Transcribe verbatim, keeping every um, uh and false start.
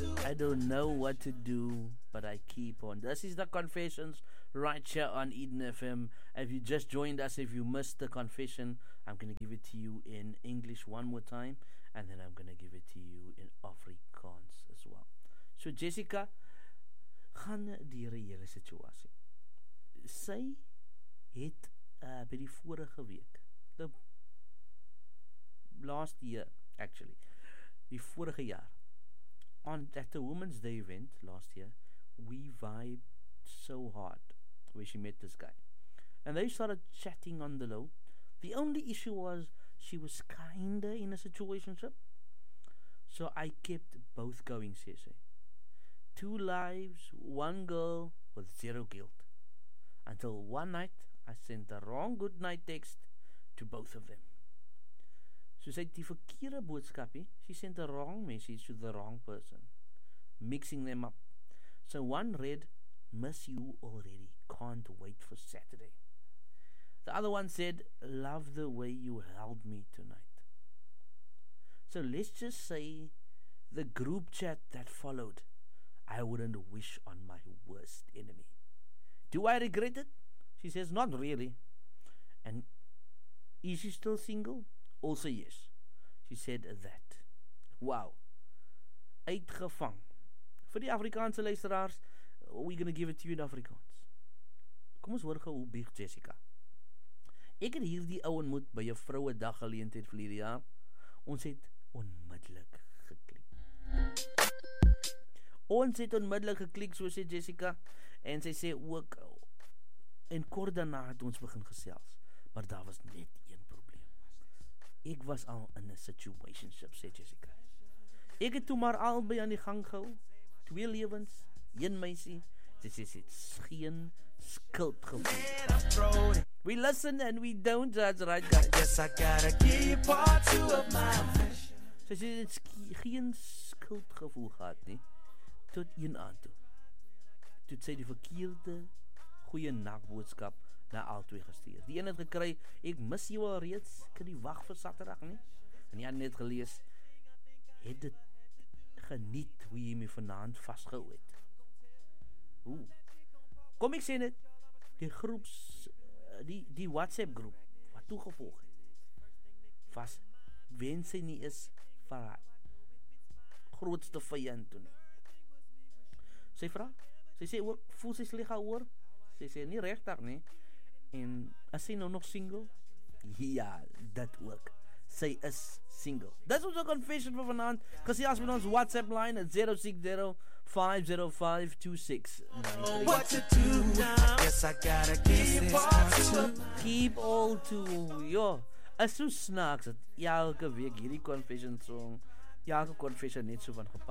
I don't know what to do, but I keep on. This is the Confessions right here on Eden F M. If you just joined us, if you missed the confession, I'm going to give it to you in English one more time, and then I'm going to give it to you in Afrikaans as well. So Jessica, gaan deur die hele situasie. Sy het uh, by die vorige week, the last year actually, die vorige jaar, on at the Women's Day event last year, we vibed so hard where she met this guy. And they started chatting on the low. The only issue was she was kinda in a situationship. So I kept both going, says she. Two lives, one girl with zero guilt. Until one night I sent the wrong good night text to both of them. So sy het die verkeerde boodskapie, she sent a wrong message to the wrong person, mixing them up. So one read, miss you already, can't wait for Saturday. The other one said, love the way you held me tonight. So let's just say the group chat that followed, I wouldn't wish on my worst enemy. Do I regret it? She says, not really. And is she still single? Also yes. She said that. Wow. Uitgevang. Vir die Afrikaanse luisteraars, we're gonna give it to you in Afrikaans. Kom ons hoor gou hoe bieg Jessica. Ek het hierdie ou ontmoet by 'n vroue dag geleentheid verlede jaar. Ons het onmiddellik geklik. Ons het onmiddellik geklik, so sê Jessica, en sy sê ook, en kort daarna het ons begin gesels, maar daar was net een probleem. Ek was al in 'n situationship, sê Jessica. Ek het toe maar albei aan die gang gehou, twee lewens, een meisie. Sy sê sy het geen skuldgevoel. We listen and we don't judge, right guys? Yes, I gotta keep part two of my confession. Sy sê sy het geen skuldgevoel gehad nie, tot een aan toe. Toe sy die verkeerde goeie nakboodskap na al twee gestuur. Die een het gekry, ek mis jou al reeds, ek kan nie wag vir Saterdag nie. En die ander het gelees, het dit geniet hoe jy my vanaand vastgehou het. Oeh. Kom ek sê net, die groeps, die, die WhatsApp groep, wat toegevolg het, was, wens sy nie is vir haar grootste vyand toe nie. Sy vraag, sy sê ook, voel sy sleg oor? Sy sê nie regtig nie. En is sy nou nog single? Ja, dit ook. Sy is single. Dis ons confession vir vanaand. Gesels met ons WhatsApp line at zero six zero, five zero five, two six nine three. What to do now? Yes, I gotta keep part two. Keep all to, yo. Is so snaaks dat elke week hierdie confession song, elke confession net so van gepas.